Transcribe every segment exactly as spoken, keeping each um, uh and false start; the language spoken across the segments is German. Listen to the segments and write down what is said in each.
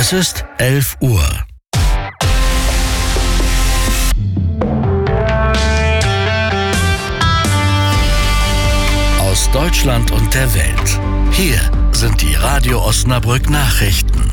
Es ist elf Uhr. Aus Deutschland und der Welt. Hier sind die Radio Osnabrück Nachrichten.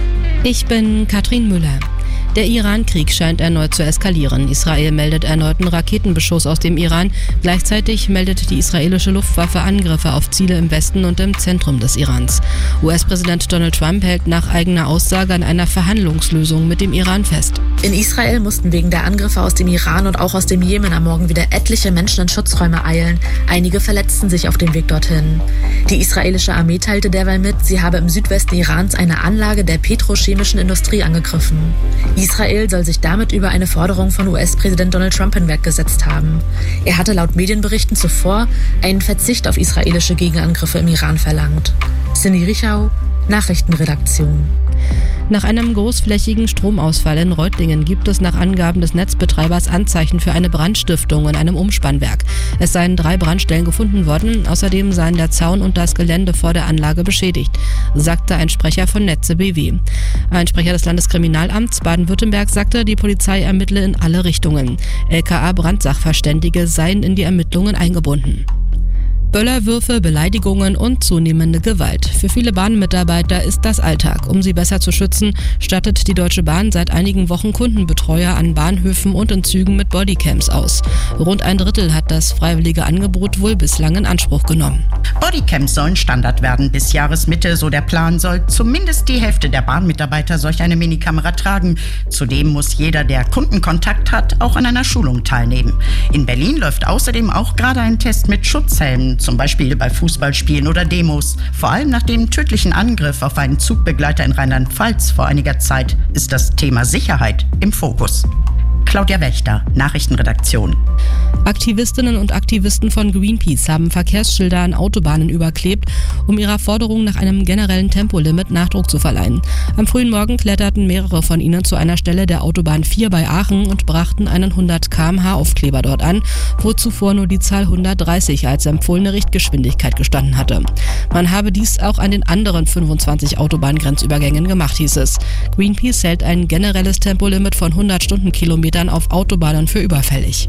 Ich bin Katrin Müller. Der Iran-Krieg scheint erneut zu eskalieren. Israel meldet erneuten Raketenbeschuss aus dem Iran. Gleichzeitig meldet die israelische Luftwaffe Angriffe auf Ziele im Westen und im Zentrum des Irans. U S-Präsident Donald Trump hält nach eigener Aussage an einer Verhandlungslösung mit dem Iran fest. In Israel mussten wegen der Angriffe aus dem Iran und auch aus dem Jemen am Morgen wieder etliche Menschen in Schutzräume eilen. Einige verletzten sich auf dem Weg dorthin. Die israelische Armee teilte derweil mit, sie habe im Südwesten Irans eine Anlage der petrochemischen Industrie angegriffen. Israel soll sich damit über eine Forderung von U S-Präsident Donald Trump hinweggesetzt haben. Er hatte laut Medienberichten zuvor einen Verzicht auf israelische Gegenangriffe im Iran verlangt. Cindy Richau, Nachrichtenredaktion. Nach einem großflächigen Stromausfall in Reutlingen gibt es nach Angaben des Netzbetreibers Anzeichen für eine Brandstiftung in einem Umspannwerk. Es seien drei Brandstellen gefunden worden, außerdem seien der Zaun und das Gelände vor der Anlage beschädigt, sagte ein Sprecher von Netze B W. Ein Sprecher des Landeskriminalamts Baden-Württemberg sagte, die Polizei ermittle in alle Richtungen. L K A-Brandsachverständige seien in die Ermittlungen eingebunden. Böllerwürfe, Beleidigungen und zunehmende Gewalt. Für viele Bahnmitarbeiter ist das Alltag. Um sie besser zu schützen, stattet die Deutsche Bahn seit einigen Wochen Kundenbetreuer an Bahnhöfen und in Zügen mit Bodycams aus. Rund ein Drittel hat das freiwillige Angebot wohl bislang in Anspruch genommen. Bodycams sollen Standard werden. Bis Jahresmitte, so der Plan, soll zumindest die Hälfte der Bahnmitarbeiter solch eine Minikamera tragen. Zudem muss jeder, der Kundenkontakt hat, auch an einer Schulung teilnehmen. In Berlin läuft außerdem auch gerade ein Test mit Schutzhelmen, zum Beispiel bei Fußballspielen oder Demos. Vor allem nach dem tödlichen Angriff auf einen Zugbegleiter in Rheinland-Pfalz vor einiger Zeit ist das Thema Sicherheit im Fokus. Claudia Wächter, Nachrichtenredaktion. Aktivistinnen und Aktivisten von Greenpeace haben Verkehrsschilder an Autobahnen überklebt, um ihrer Forderung nach einem generellen Tempolimit Nachdruck zu verleihen. Am frühen Morgen kletterten mehrere von ihnen zu einer Stelle der Autobahn vier bei Aachen und brachten einen hundert Kilometer pro Stunde Aufkleber dort an, wo zuvor nur die Zahl hundertdreißig als empfohlene Richtgeschwindigkeit gestanden hatte. Man habe dies auch an den anderen fünfundzwanzig Autobahngrenzübergängen gemacht, hieß es. Greenpeace hält ein generelles Tempolimit von hundert Stundenkilometern auf Autobahnen für überfällig.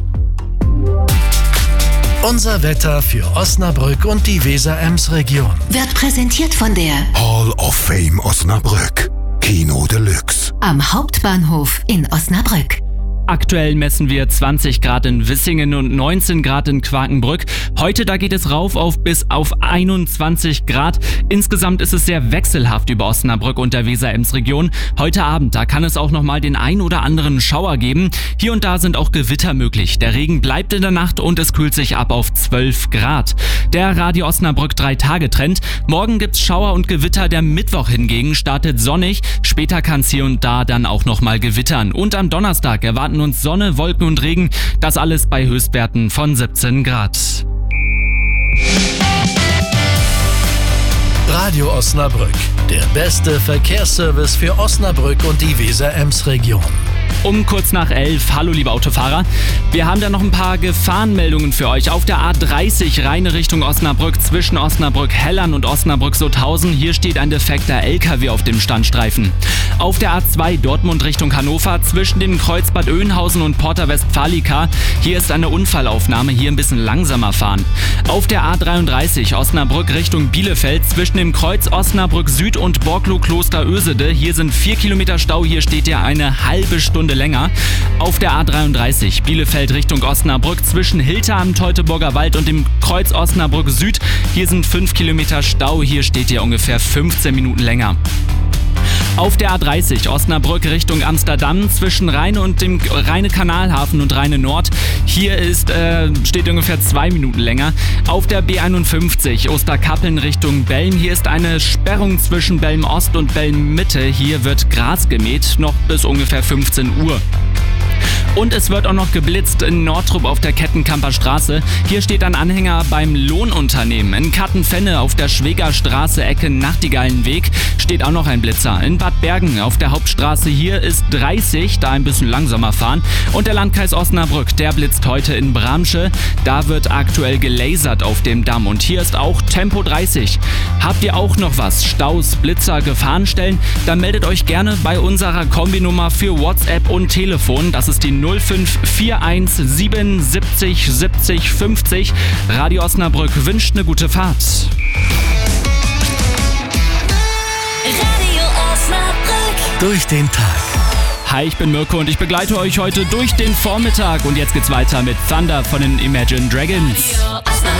Unser Wetter für Osnabrück und die Weser-Ems-Region Wird präsentiert von der Hall of Fame Osnabrück. Kino Deluxe. am Hauptbahnhof in Osnabrück. Aktuell messen wir zwanzig Grad in Wissingen und neunzehn Grad in Quakenbrück. Heute, da geht es rauf auf bis auf einundzwanzig Grad. Insgesamt ist es sehr wechselhaft über Osnabrück und der Weser-Ems-Region. Heute Abend, da kann es auch nochmal den ein oder anderen Schauer geben. Hier und da sind auch Gewitter möglich. Der Regen bleibt in der Nacht und es kühlt sich ab auf zwölf Grad. Der Radio Osnabrück drei Tage Trend. Morgen gibt's Schauer und Gewitter. Der Mittwoch hingegen startet sonnig. Später kann es hier und da dann auch nochmal gewittern. Und am Donnerstag erwarten uns Sonne, Wolken und Regen. Das alles bei Höchstwerten von siebzehn Grad. Radio Osnabrück, der beste Verkehrsservice für Osnabrück und die Weser-Ems-Region. Um kurz nach elf. Hallo liebe Autofahrer. Wir haben da noch ein paar Gefahrenmeldungen für euch. Auf der A dreißig reine Richtung Osnabrück zwischen Osnabrück-Hellern und Osnabrück-Sutthausen. Hier steht ein defekter L K W auf dem Standstreifen. Auf der A zwei Dortmund Richtung Hannover zwischen dem Kreuz Bad Oeynhausen und Porta Westfalica. Hier ist eine Unfallaufnahme. Hier ein bisschen langsamer fahren. Auf der A dreiunddreißig Osnabrück Richtung Bielefeld zwischen dem Kreuz Osnabrück Süd und Borglo-Kloster Ösede. Hier sind vier Kilometer Stau. Hier steht ja eine halbe Stunde länger. Auf der A dreiunddreißig Bielefeld Richtung Osnabrück zwischen Hilter am Teutoburger Wald und dem Kreuz Osnabrück Süd. Hier sind fünf Kilometer Stau. Hier steht ihr ungefähr fünfzehn Minuten länger. Auf der A dreißig Osnabrück Richtung Amsterdam zwischen Rheine und dem Rheine-Kanalhafen und Rheine Nord. Hier ist, äh, steht ungefähr zwei Minuten länger. Auf der B einundfünfzig Osterkappeln Richtung Belm. Hier ist eine Sperrung zwischen Belm Ost und Belm Mitte. Hier wird Gras gemäht, noch bis ungefähr fünfzehn Uhr. Und es wird auch noch geblitzt in Nordtrup auf der Kettenkamper Straße. Hier steht ein Anhänger beim Lohnunternehmen. In Kattenfenne auf der Schwegerstraße Ecke Nachtigallenweg steht auch noch ein Blitzer. In Bad Bergen auf der Hauptstraße hier ist dreißig, da ein bisschen langsamer fahren. Und der Landkreis Osnabrück, der blitzt heute in Bramsche. Da wird aktuell gelasert auf dem Damm und hier ist auch Tempo dreißig. Habt ihr auch noch was? Staus, Blitzer, Gefahrenstellen? Dann meldet euch gerne bei unserer Kombinummer für WhatsApp und Telefon. Das ist die null fünf vier eins sieben siebzig siebzig fünfzig. Radio Osnabrück wünscht eine gute Fahrt. Radio Osnabrück. Durch den Tag. Hi, ich bin Mirko und ich begleite euch heute durch den Vormittag. Und jetzt geht's weiter mit Thunder von den Imagine Dragons.